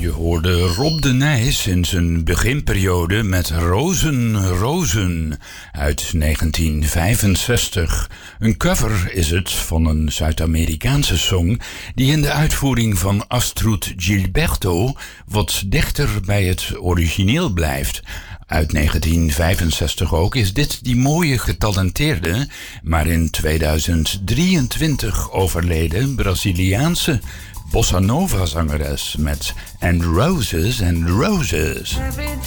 Je hoorde Rob de Nijs in zijn beginperiode met Rozen, Rozen uit 1965. Een cover is het van een Zuid-Amerikaanse song die in de uitvoering van Astrud Gilberto wat dichter bij het origineel blijft. Uit 1965 ook is dit die mooie getalenteerde, maar in 2023 overleden Braziliaanse bossa nova zangeres met And Roses and Roses.